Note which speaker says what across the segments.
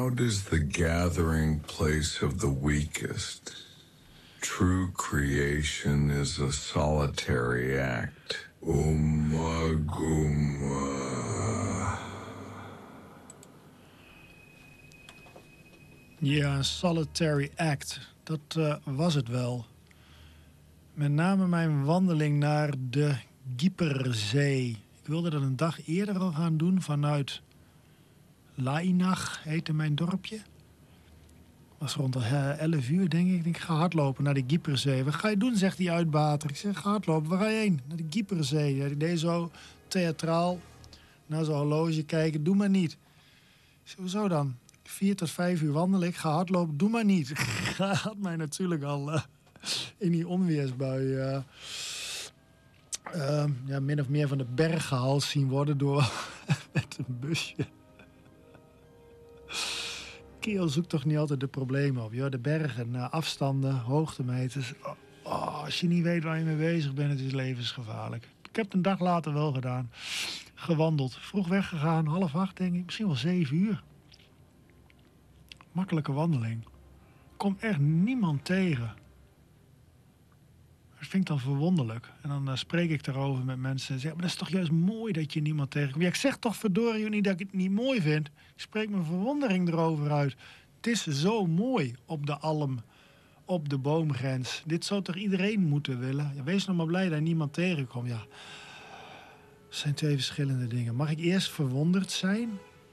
Speaker 1: crowd is the gathering place of the weakest. True creation is a solitary act. Ummagumma.
Speaker 2: Ja, een solitary act. Dat was het wel. Met name mijn wandeling naar de Gieperzee. Ik wilde dat een dag eerder al gaan doen vanuit Lainach, heette mijn dorpje. Was rond 11 uur, denk ik. Ik denk, ik ga hardlopen naar de Gieperzee. Wat ga je doen, zegt die uitbater. Ik zeg, ga hardlopen. Waar ga je heen? Naar de Gieperzee. Ja, ik deed zo theatraal naar zo'n horloge kijken. Doe maar niet. Ik zeg, hoezo dan? 4 tot 5 uur wandelen. Ik ga hardlopen. Doe maar niet. Hij had mij natuurlijk al in die onweersbui min of meer van de berg gehaald zien worden door met een busje. Kerel zoekt toch niet altijd de problemen op. Joh. De bergen, afstanden, hoogtemeters. Als je niet weet waar je mee bezig bent, het is levensgevaarlijk. Ik heb het een dag later wel gedaan. Gewandeld. Vroeg weggegaan, 7:30 denk ik. Misschien wel 7 uur. Makkelijke wandeling. Kom echt niemand tegen. Dat vind ik dan verwonderlijk. En dan spreek ik daarover met mensen en zeg, maar dat is toch juist mooi dat je niemand tegenkomt. Ja, ik zeg toch verdorie niet dat ik het niet mooi vind. Ik spreek mijn verwondering erover uit. Het is zo mooi op de alm, op de boomgrens. Dit zou toch iedereen moeten willen? Ja, wees nog maar blij dat niemand tegenkomt. Ja, dat zijn 2 verschillende dingen. Mag ik eerst verwonderd zijn?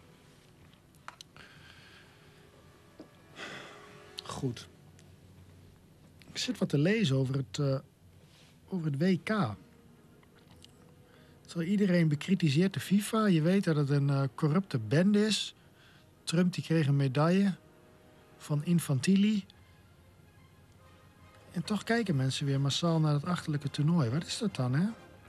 Speaker 2: Goed. Ik zit wat te lezen over het WK. Iedereen bekritiseert de FIFA. Je weet dat het een corrupte bende is. Trump die kreeg een medaille van Infantili. En toch kijken mensen weer massaal naar het achterlijke toernooi. Wat is dat dan, hè?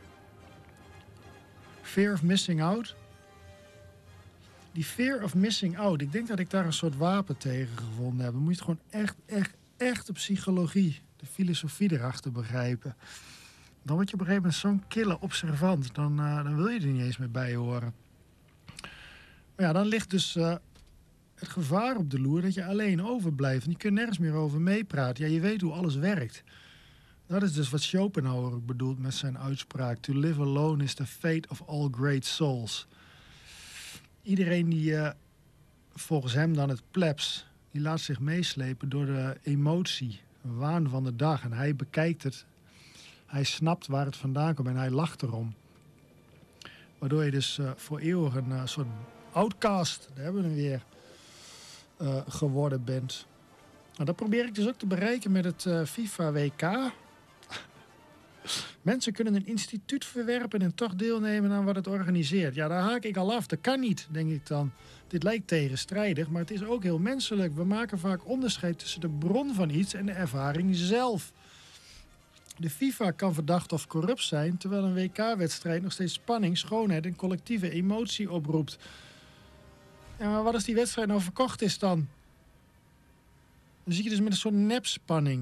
Speaker 2: Fear of missing out? Die fear of missing out. Ik denk dat ik daar een soort wapen tegen gevonden heb. Dan moet je het gewoon echt de psychologie, de filosofie erachter begrijpen. Dan word je op een gegeven moment zo'n kille observant. Dan wil je er niet eens meer bij horen. Maar ja, dan ligt dus het gevaar op de loer dat je alleen overblijft. En je kunt nergens meer over meepraten. Ja, je weet hoe alles werkt. Dat is dus wat Schopenhauer ook bedoelt met zijn uitspraak. To live alone is the fate of all great souls. Iedereen die volgens hem dan het plebs, die laat zich meeslepen door de emotie, de waan van de dag. En hij bekijkt het. Hij snapt waar het vandaan komt en hij lacht erom. Waardoor je dus voor eeuwig een soort outcast, daar hebben we hem weer, geworden bent. Nou, dat probeer ik dus ook te bereiken met het FIFA WK. Mensen kunnen een instituut verwerpen en toch deelnemen aan wat het organiseert. Ja, daar haak ik al af. Dat kan niet, denk ik dan. Dit lijkt tegenstrijdig, maar het is ook heel menselijk. We maken vaak onderscheid tussen de bron van iets en de ervaring zelf. De FIFA kan verdacht of corrupt zijn, terwijl een WK-wedstrijd nog steeds spanning, schoonheid en collectieve emotie oproept. Ja, maar wat als die wedstrijd nou verkocht is dan? Dan zit je dus met een soort nepspanning.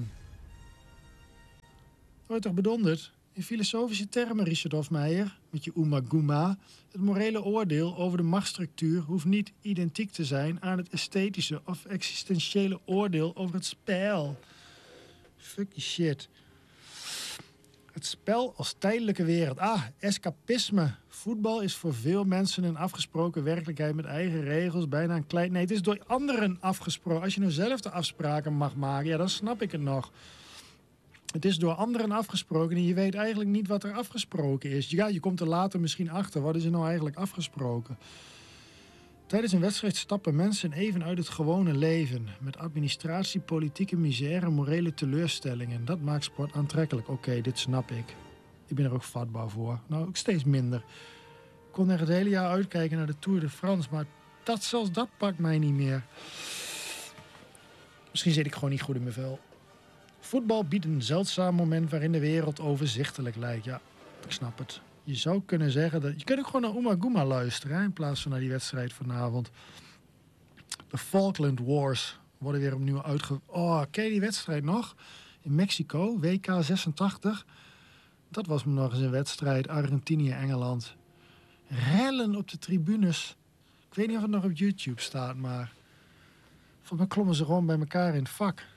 Speaker 2: Word je toch bedonderd? In filosofische termen, Richard Hofmeijer, met je ummagumma. Het morele oordeel over de machtsstructuur hoeft niet identiek te zijn aan het esthetische of existentiële oordeel over het spel. Fucking shit. Het spel als tijdelijke wereld. Escapisme. Voetbal is voor veel mensen een afgesproken werkelijkheid met eigen regels. Bijna een klein... Nee, het is door anderen afgesproken. Als je nou zelf de afspraken mag maken, ja, dan snap ik het nog. Het is door anderen afgesproken en je weet eigenlijk niet wat er afgesproken is. Ja, je komt er later misschien achter. Wat is er nou eigenlijk afgesproken? Tijdens een wedstrijd stappen mensen even uit het gewone leven. Met administratie, politieke misère, morele teleurstellingen. Dat maakt sport aantrekkelijk. Oké, dit snap ik. Ik ben er ook vatbaar voor. Nou, ook steeds minder. Ik kon er het hele jaar uitkijken naar de Tour de France. Maar zelfs dat pakt mij niet meer. Misschien zit ik gewoon niet goed in mijn vel. Voetbal biedt een zeldzaam moment waarin de wereld overzichtelijk lijkt. Ja, ik snap het. Je zou kunnen zeggen dat... Je kunt ook gewoon naar Ummagumma luisteren, hè, in plaats van naar die wedstrijd vanavond. De Falkland Wars worden weer opnieuw ken je die wedstrijd nog? In Mexico, WK 86. Dat was nog eens een wedstrijd. Argentinië-Engeland. Rellen op de tribunes. Ik weet niet of het nog op YouTube staat, maar... Volgens mij klommen ze gewoon bij elkaar in het vak.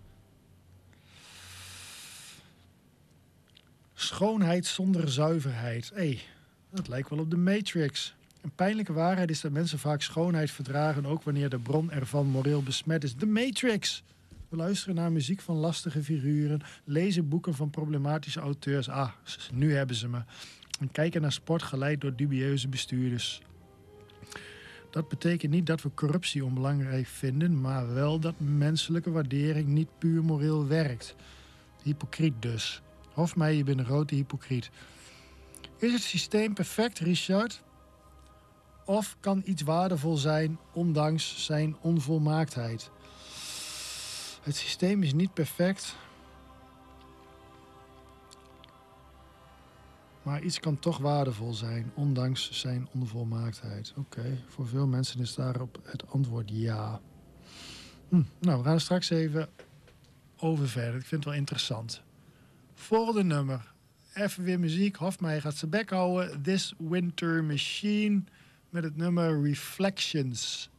Speaker 2: Schoonheid zonder zuiverheid. Dat lijkt wel op de Matrix. Een pijnlijke waarheid is dat mensen vaak schoonheid verdragen, ook wanneer de bron ervan moreel besmet is. De Matrix! We luisteren naar muziek van lastige figuren, lezen boeken van problematische auteurs. Nu hebben ze me. En kijken naar sport geleid door dubieuze bestuurders. Dat betekent niet dat we corruptie onbelangrijk vinden, maar wel dat menselijke waardering niet puur moreel werkt. Hypocriet dus. Hofmeijer, je bent een grote hypocriet. Is het systeem perfect, Richard? Of kan iets waardevol zijn ondanks zijn onvolmaaktheid? Het systeem is niet perfect, maar iets kan toch waardevol zijn ondanks zijn onvolmaaktheid. Oké, voor veel mensen is daarop het antwoord ja. Nou, we gaan er straks even over verder. Ik vind het wel interessant. Volgende nummer. Even weer muziek. Hofmeijer gaat zijn bek houden. This Winter Machine met het nummer Reflections.